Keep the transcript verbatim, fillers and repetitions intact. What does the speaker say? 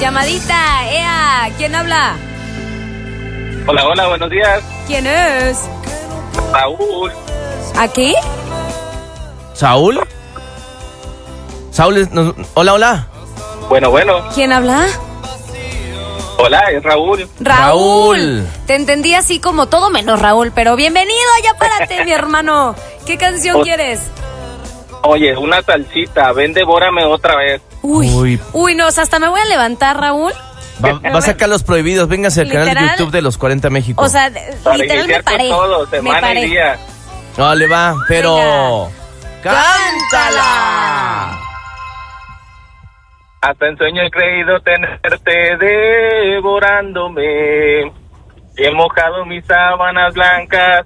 Llamadita, ea, ¿quién habla? Hola, hola, buenos días. ¿Quién es? Raúl. ¿Aquí? ¿Saúl? Saúl, es- nos- hola, hola. Bueno, bueno. ¿Quién habla? Hola, es Raúl. Raúl. Raúl. Te entendí así como todo menos Raúl, pero bienvenido, ya párate, mi hermano. ¿Qué canción O- quieres? Oye, una salsita. Ven, devórame otra vez. Uy, Uy. uy, no, o sea, hasta me voy a levantar, Raúl. Va, va a sacar los prohibidos. Véngase al canal de Literal. YouTube de los cuarenta México. O sea, Para literal me iniciar con paré. todo, Me semana paré. y día. No, le va, pero... Venga. ¡Cántala! Hasta en sueño he creído tenerte devorándome. He mojado mis sábanas blancas